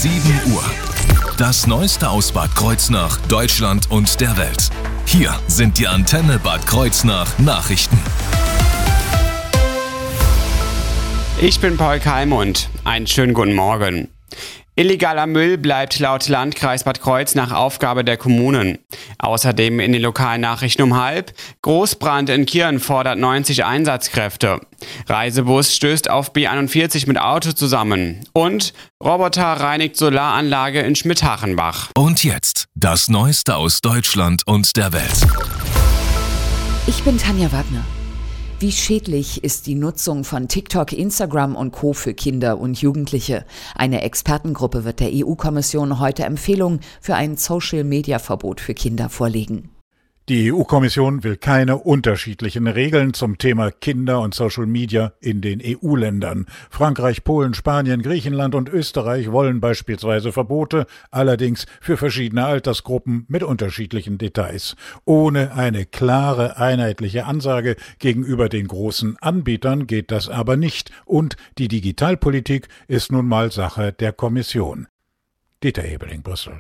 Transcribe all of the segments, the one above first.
7 Uhr. Das Neueste aus Bad Kreuznach, Deutschland und der Welt. Hier sind die Antenne Bad Kreuznach Nachrichten. Ich bin Paul Kalmund. Einen schönen guten Morgen. Illegaler Müll bleibt laut Landkreis Bad Kreuznach Aufgabe der Kommunen. Außerdem in den lokalen Nachrichten um 12:30: Großbrand in Kirn fordert 90 Einsatzkräfte. Reisebus stößt auf B41 mit Auto zusammen. Und Roboter reinigt Solaranlage in Schmidhachenbach. Und jetzt das Neueste aus Deutschland und der Welt. Ich bin Tanja Wagner. Wie schädlich ist die Nutzung von TikTok, Instagram und Co. für Kinder und Jugendliche? Eine Expertengruppe wird der EU-Kommission heute Empfehlungen für ein Social-Media-Verbot für Kinder vorlegen. Die EU-Kommission will keine unterschiedlichen Regeln zum Thema Kinder und Social Media in den EU-Ländern. Frankreich, Polen, Spanien, Griechenland und Österreich wollen beispielsweise Verbote, allerdings für verschiedene Altersgruppen mit unterschiedlichen Details. Ohne eine klare, einheitliche Ansage gegenüber den großen Anbietern geht das aber nicht. Und die Digitalpolitik ist nun mal Sache der Kommission. Dieter Hebeling, Brüssel.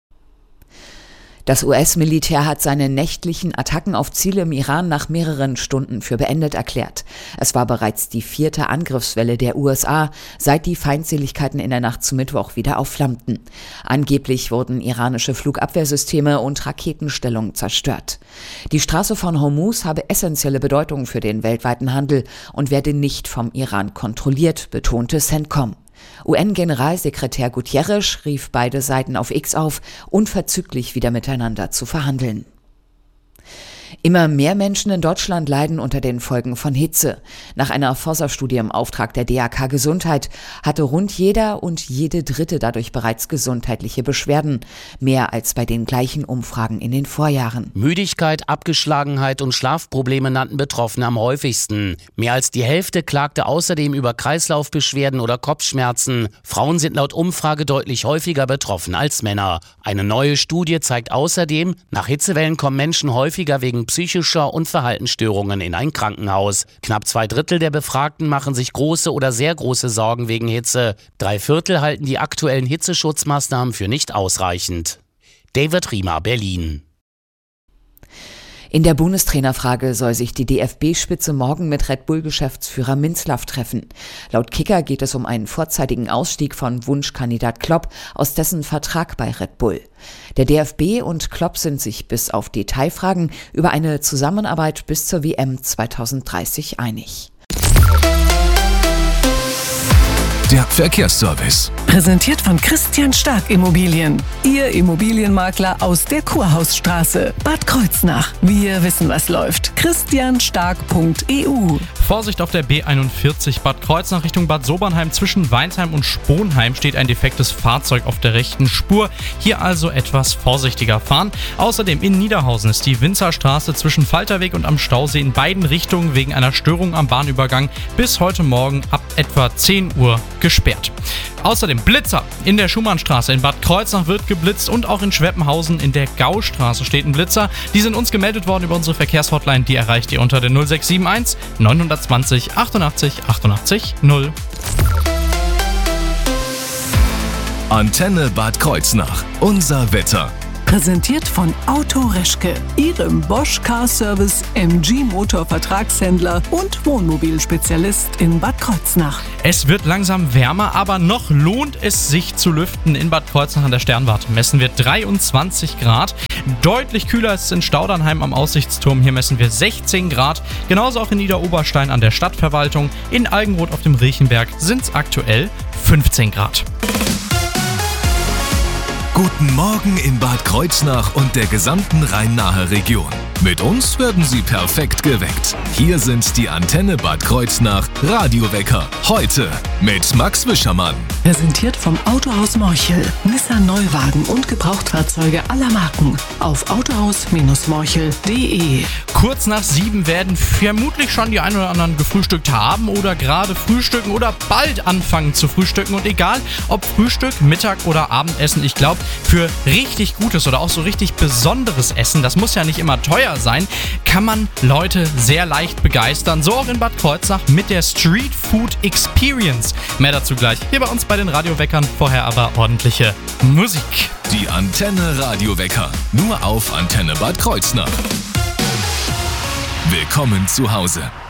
Das US-Militär hat seine nächtlichen Attacken auf Ziele im Iran nach mehreren Stunden für beendet erklärt. Es war bereits die 4. Angriffswelle der USA, seit die Feindseligkeiten in der Nacht zu Mittwoch wieder aufflammten. Angeblich wurden iranische Flugabwehrsysteme und Raketenstellungen zerstört. Die Straße von Hormuz habe essentielle Bedeutung für den weltweiten Handel und werde nicht vom Iran kontrolliert, betonte CENTCOM. UN-Generalsekretär Guterres rief beide Seiten auf X auf, unverzüglich wieder miteinander zu verhandeln. Immer mehr Menschen in Deutschland leiden unter den Folgen von Hitze. Nach einer Forsa-Studie im Auftrag der DAK Gesundheit hatte rund jeder und jede Dritte dadurch bereits gesundheitliche Beschwerden. Mehr als bei den gleichen Umfragen in den Vorjahren. Müdigkeit, Abgeschlagenheit und Schlafprobleme nannten Betroffene am häufigsten. Mehr als die Hälfte klagte außerdem über Kreislaufbeschwerden oder Kopfschmerzen. Frauen sind laut Umfrage deutlich häufiger betroffen als Männer. Eine neue Studie zeigt außerdem, nach Hitzewellen kommen Menschen häufiger wegen psychischer und Verhaltensstörungen in ein Krankenhaus. Knapp 2/3 der Befragten machen sich große oder sehr große Sorgen wegen Hitze. 3/4 halten die aktuellen Hitzeschutzmaßnahmen für nicht ausreichend. David Riemer, Berlin. In der Bundestrainerfrage soll sich die DFB-Spitze morgen mit Red Bull-Geschäftsführer Minzlaff treffen. Laut Kicker geht es um einen vorzeitigen Ausstieg von Wunschkandidat Klopp aus dessen Vertrag bei Red Bull. Der DFB und Klopp sind sich bis auf Detailfragen über eine Zusammenarbeit bis zur WM 2030 einig. Der Verkehrsservice. Präsentiert von Christian Stark Immobilien. Ihr Immobilienmakler aus der Kurhausstraße, Bad Kreuznach. Wir wissen, was läuft. christianstark.eu. Vorsicht auf der B41 Bad Kreuznach Richtung Bad Sobernheim. Zwischen Weinsheim und Sponheim steht ein defektes Fahrzeug auf der rechten Spur. Hier also etwas vorsichtiger fahren. Außerdem in Niederhausen ist die Winzerstraße zwischen Falterweg und am Stausee in beiden Richtungen wegen einer Störung am Bahnübergang bis heute Morgen ab etwa 10 Uhr gesperrt. Außerdem Blitzer. In der Schumannstraße in Bad Kreuznach wird geblitzt und auch in Schweppenhausen in der Gaustraße steht ein Blitzer. Die sind uns gemeldet worden über unsere Verkehrshotline. Die erreicht ihr unter der 0671 920 88 88 0. Antenne Bad Kreuznach. Unser Wetter. Präsentiert von Auto Reschke, Ihrem Bosch Car Service MG Motor Vertragshändler und Wohnmobilspezialist in Bad Kreuznach. Es wird langsam wärmer, aber noch lohnt es sich zu lüften. In Bad Kreuznach an der Sternwarte messen wir 23 Grad. Deutlich kühler ist es in Staudernheim am Aussichtsturm. Hier messen wir 16 Grad. Genauso auch in Niederoberstein an der Stadtverwaltung. In Algenroth auf dem Riechenberg sind es aktuell 15 Grad. Guten Morgen in Bad Kreuznach und der gesamten Rhein-Nahe Region. Mit uns werden Sie perfekt geweckt. Hier sind die Antenne Bad Kreuznach Radiowecker. Heute mit Max Wischermann. Präsentiert vom Autohaus Morchel. Nissan Neuwagen und Gebrauchtfahrzeuge aller Marken. Auf autohaus-morchel.de. Kurz nach 7 werden vermutlich schon die ein oder anderen gefrühstückt haben oder gerade frühstücken oder bald anfangen zu frühstücken. Und egal, ob Frühstück, Mittag oder Abendessen, ich glaube, für richtig gutes oder auch so richtig besonderes Essen, das muss ja nicht immer teuer teuer sein, kann man Leute sehr leicht begeistern. So auch in Bad Kreuznach mit der Street Food Experience. Mehr dazu gleich hier bei uns bei den Radioweckern. Vorher aber ordentliche Musik. Die Antenne Radiowecker. Nur auf Antenne Bad Kreuznach. Willkommen zu Hause.